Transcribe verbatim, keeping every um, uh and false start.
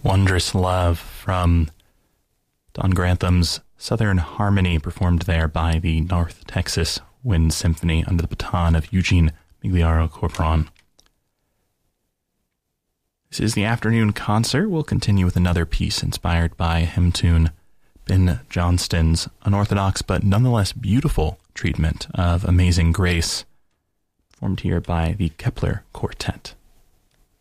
Wondrous Love from Don Grantham's Southern Harmony, performed there by the North Texas Wind Symphony under the baton of Eugene Migliaro Corporon. This is the afternoon concert. We'll continue with another piece inspired by hymn tune Ben Johnston's unorthodox but nonetheless beautiful treatment of Amazing Grace, performed here by the Kepler Quartet.